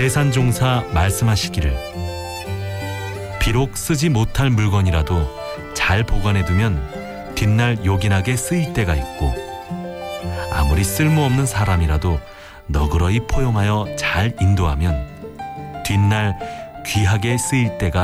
대산종사 말씀하시기를 비록 쓰지 못할 물건이라도 잘 보관해두면 뒷날 요긴하게 쓰일 때가 있고 아무리 쓸모없는 사람이라도 너그러이 포용하여 잘 인도하면 뒷날 귀하게 쓰일 때가